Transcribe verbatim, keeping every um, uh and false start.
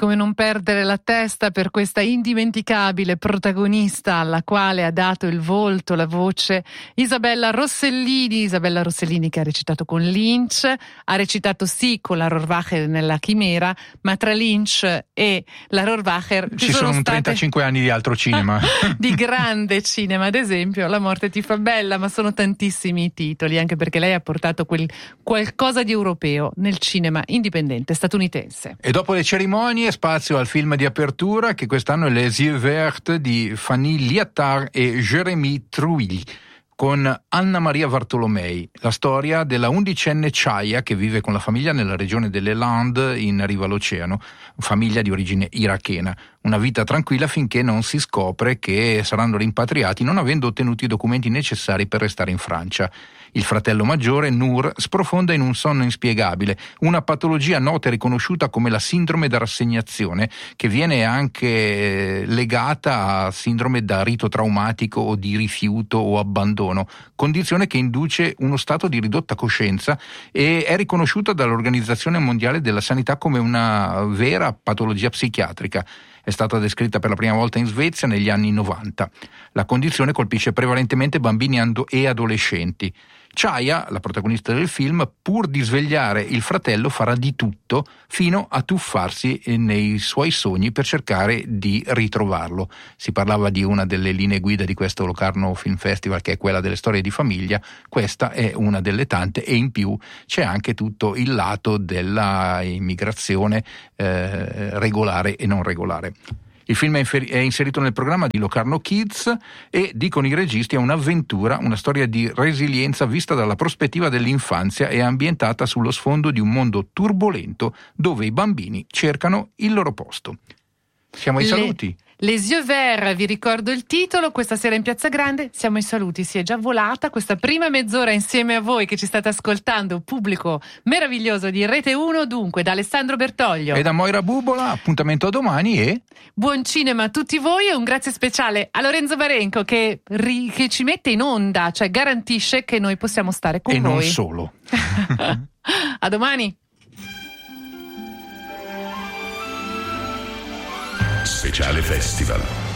come non perdere la testa per questa indimenticabile protagonista alla quale ha dato il volto, la voce, Isabella Rossellini. Isabella Rossellini che ha recitato con Lynch, ha recitato sì con la Rohrwacher nella Chimera, ma tra Lynch e la Rohrwacher ci, ci sono, sono un state... trentacinque anni di altro cinema. Di grande cinema, ad esempio La morte ti fa bella, ma sono tantissimi i titoli, anche perché lei ha portato quel qualcosa di europeo nel cinema indipendente statunitense. E dopo le cerimonie spazio al film di apertura, che quest'anno è Les Yeux Verts di Fanny Liattard e Jérémy Trouille, con Anna Maria Bartolomei, la storia della undicenne Chaya che vive con la famiglia nella regione delle Landes in riva all'oceano, famiglia di origine irachena. Una vita tranquilla finché non si scopre che saranno rimpatriati non avendo ottenuto i documenti necessari per restare in Francia. Il fratello maggiore, Nour, sprofonda in un sonno inspiegabile, una patologia nota e riconosciuta come la sindrome da rassegnazione, che viene anche legata a sindrome da rito traumatico o di rifiuto o abbandono, condizione che induce uno stato di ridotta coscienza e è riconosciuta dall'Organizzazione Mondiale della Sanità come una vera patologia psichiatrica. È stata descritta per la prima volta in Svezia negli anni novanta. La condizione colpisce prevalentemente bambini e adolescenti. Chaya, la protagonista del film, pur di svegliare il fratello, farà di tutto fino a tuffarsi nei suoi sogni per cercare di ritrovarlo. Si parlava di una delle linee guida di questo Locarno Film Festival, che è quella delle storie di famiglia. Questa è una delle tante, e in più c'è anche tutto il lato della immigrazione eh, regolare e non regolare. Il film è inserito nel programma di Locarno Kids e, dicono i registi, è un'avventura, una storia di resilienza vista dalla prospettiva dell'infanzia e ambientata sullo sfondo di un mondo turbolento dove i bambini cercano il loro posto. Siamo ai Le... saluti. Les Yeux Verts, vi ricordo il titolo, questa sera in Piazza Grande, siamo ai saluti, si è già volata questa prima mezz'ora insieme a voi che ci state ascoltando, pubblico meraviglioso di Rete uno, dunque da Alessandro Bertoglio e da Moira Bubola, appuntamento a domani e buon cinema a tutti voi e un grazie speciale a Lorenzo Barenco che, ri, che ci mette in onda, cioè garantisce che noi possiamo stare con e voi. E non solo. A domani. Speciale Festival.